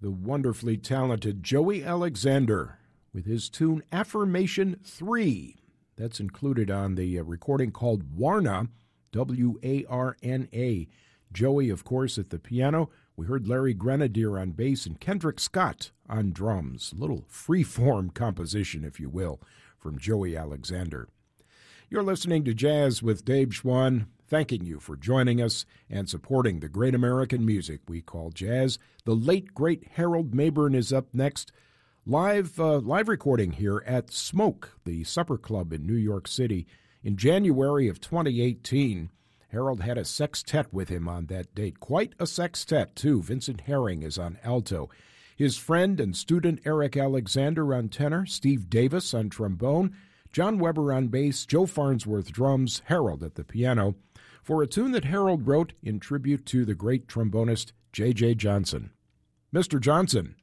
the wonderfully talented Joey Alexander with his tune Affirmation 3. That's included on the recording called Warna, W-A-R-N-A. Joey, of course, at the piano. We heard Larry Grenadier on bass and Kendrick Scott on drums. A little free-form composition, if you will, from Joey Alexander. You're listening to Jazz with Dave Schwann, thanking you for joining us and supporting the great American music we call jazz. The late, great Harold Mabern is up next. Live recording here at Smoke, the supper club in New York City. In January of 2018, Harold had a sextet with him on that date. Quite a sextet, too. Vincent Herring is on alto. His friend and student Eric Alexander on tenor, Steve Davis on trombone, John Weber on bass, Joe Farnsworth drums, Harold at the piano, for a tune that Harold wrote in tribute to the great trombonist J.J. Johnson. Mr. Johnson,